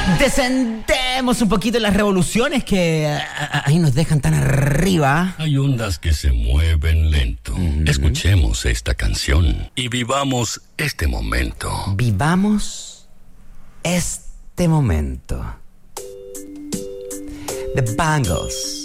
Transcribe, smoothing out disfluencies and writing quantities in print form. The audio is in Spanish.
Descendemos un poquito las revoluciones que ahí nos dejan tan arriba. Hay ondas que se mueven lento. Escuchemos esta canción y vivamos este momento. Vivamos este momento. The Bangles.